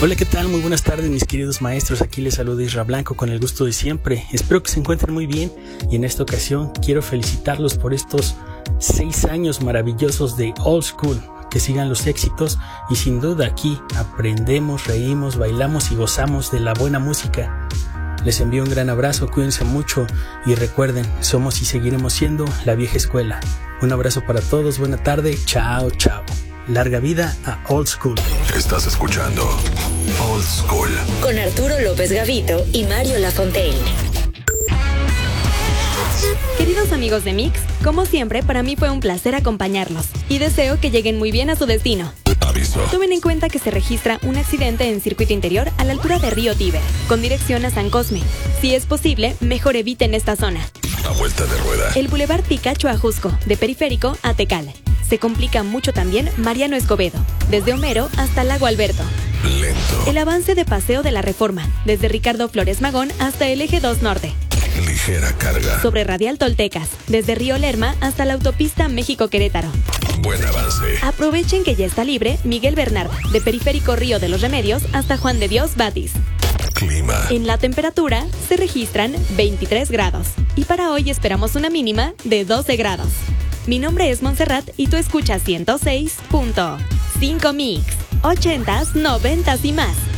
Hola, ¿qué tal? Muy buenas tardes, mis queridos maestros. Aquí les saluda Isra Blanco con el gusto de siempre. Espero que se encuentren muy bien y en esta ocasión quiero felicitarlos por estos 6 años maravillosos de Old School. Que sigan los éxitos y sin duda aquí aprendemos, reímos, bailamos y gozamos de la buena música. Les envío un gran abrazo, cuídense mucho y recuerden, somos y seguiremos siendo la vieja escuela. Un abrazo para todos, buena tarde, chao, chao. Larga vida a Old School. Estás escuchando Old School con Arturo López Gavito y Mario Lafontaine. Queridos amigos de Mix, como siempre, para mí fue un placer acompañarlos y deseo que lleguen muy bien a su destino. Aviso. Tomen en cuenta que se registra un accidente en circuito interior a la altura de Río Tíber, con dirección a San Cosme. Si es posible, mejor eviten esta zona. A vuelta de rueda. El Boulevard Picacho a Jusco, de Periférico a Tecal. Se complica mucho también Mariano Escobedo, desde Homero hasta Lago Alberto. Lento. El avance de Paseo de la Reforma, desde Ricardo Flores Magón hasta el Eje 2 Norte. Ligera carga. Sobre Radial Toltecas, desde Río Lerma hasta la autopista México-Querétaro. Buen avance. Aprovechen que ya está libre Miguel Bernard, de Periférico Río de los Remedios hasta Juan de Dios Batis. Clima. En la temperatura se registran 23 grados y para hoy esperamos una mínima de 12 grados. Mi nombre es Montserrat y tú escuchas 106.5 Mix, 80s, 90s y más.